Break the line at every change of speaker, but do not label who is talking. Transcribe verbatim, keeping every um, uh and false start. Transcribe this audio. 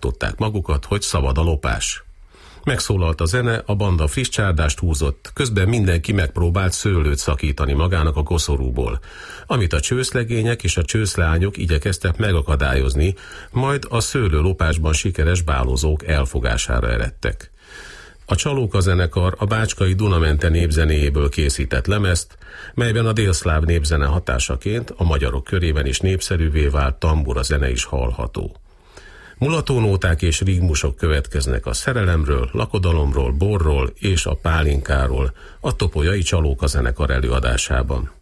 tartották magukat, hogy szabad a lopás. Megszólalt a zene, a banda friss csárdást húzott, közben mindenki megpróbált szőlőt szakítani magának a koszorúból, amit a csőszlegények és a csőszleányok igyekeztek megakadályozni, majd a szőlőlopásban sikeres bálozók elfogására eredtek. A Csalóka zenekar a bácskai Dunamente népzenéjéből készített lemezt, melyben a délszláv népzene hatásaként a magyarok körében is népszerűvé vált tambura zene is hallható. Mulatónóták és rigmusok következnek a szerelemről, lakodalomról, borról és a pálinkáról a Topolyai Csalóka zenekar előadásában.